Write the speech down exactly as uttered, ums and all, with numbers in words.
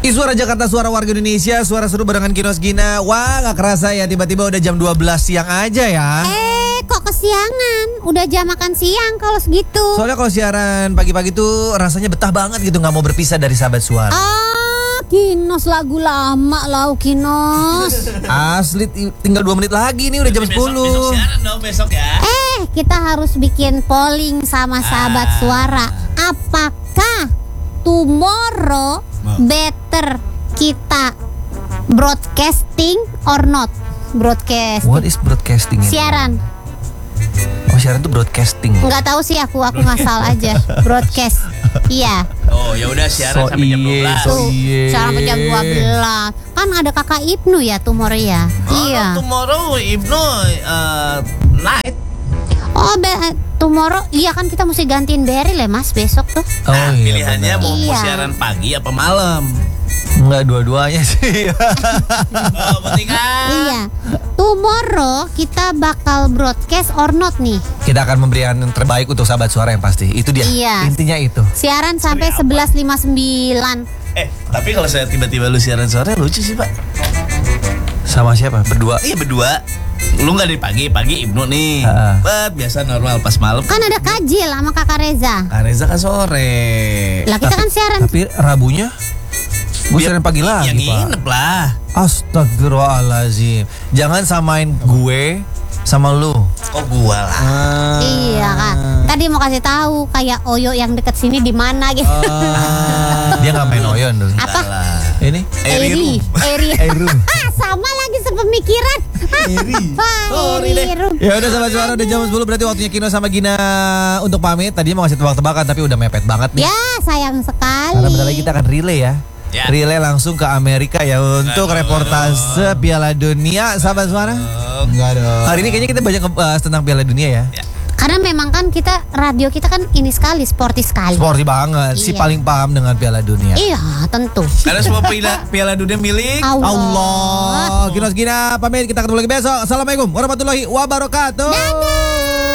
Suara Jakarta, suara warga Indonesia, suara seru barengan Kinos Gina. Wah, gak kerasa ya, tiba-tiba udah jam dua belas siang aja ya. Eh, kok kesiangan? Udah jam makan siang kalau segitu. Soalnya kalau siaran pagi-pagi tuh rasanya betah banget gitu, gak mau berpisah dari sahabat suara. Ah, Kinos lagu lama lau Kinos. Asli, tinggal dua menit lagi nih, udah jam besok, sepuluh. Besok siaran dong, besok ya. Eh, kita harus bikin polling sama sahabat Ah. suara. Apakah tomorrow better kita broadcasting or not? Broadcast. What is broadcasting? ini? Siaran. Oh, siaran tuh broadcasting. Nggak tahu sih aku, aku ngasal aja. Broadcast. Iya. Oh, ya udah siaran So sampai jam dua iye, belas. so Tuh, iye. siaran sampai jam dua belas. Kan ada kakak Ibnu ya tomorrow ya. Oh, Iya. tomorrow Ibnu uh, night. Oh, be- tomorrow iya kan kita mesti gantiin Berry lah Mas besok tuh. Oh, Nah, iya, pilihannya benar. mau, mau Iya. siaran pagi apa malam? Enggak, dua-duanya sih. Oh, berarti kan. Iya. Tomorrow kita bakal broadcast or not nih. Kita akan memberikan yang terbaik untuk sahabat suara yang pasti. Itu dia. Iya. Intinya itu. Siaran sampai apa? sebelas lima puluh sembilan. Eh, tapi kalau saya tiba-tiba lu siaran sore lucu sih, Pak. Sama siapa? Berdua. Iya berdua. Lu nggak dari pagi, pagi Ibnu nih. Ha-ha. Bet, biasa normal pas malam. Kan ada Kajil sama Kakak Reza. Kak Reza kan sore. Lah kita kan siaran. Tapi Rabunya gue Biar- siaran pagi lagi, Yang Pak. nginep lah. Astagfirullahaladzim. Jangan samain gue sama lu. Oh, gua lah. Ah. Iya kan. Tadi mau kasih tahu kayak Oyo yang deket sini di mana gitu. Ah. Dia nggak main oyon dulu. Apa? Alah. Ini Eri. Eri. Eru. Ah, sama lagi sepemikiran. Eri. Wah, Sorry deh. Eri Rum. Ya udah sahabat suara, udah jam sepuluh, berarti waktunya Kino sama Gina untuk pamit. Tadi mau ngasih tebak-tebakan tapi udah mepet banget nih. Ya, sayang sekali. Karena bentar lagi kita akan relay ya. Ya. Relay langsung ke Amerika ya untuk Aduh, reportase Piala Dunia, sahabat suara. Enggak dong. Hari ini kayaknya kita banyak ngebahas tentang Piala Dunia ya. Ya. Karena memang kan kita radio kita kan ini sekali sporty sekali. Sporty banget, si Iya. paling paham dengan Piala Dunia. Iya, tentu. Karena semua piala, piala dunia milik. Allah. Allah. Kinos Gina pamit, kita ketemu lagi besok. Assalamualaikum warahmatullahi wabarakatuh. Dadah.